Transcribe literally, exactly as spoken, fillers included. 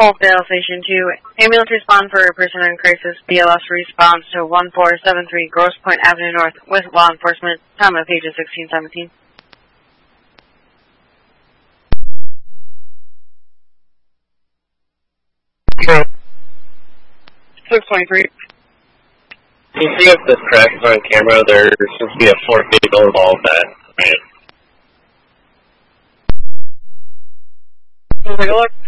Hopedale Station two. Ambulance respond for a person in crisis. B L S responds to one four seven three Grosse Pointe Avenue North with law enforcement. Time of pages sixteen seventeen. Okay. six twenty-three. Can you see if this crash is on camera? There seems to be a fourth vehicle involved that ran. We'll take a look.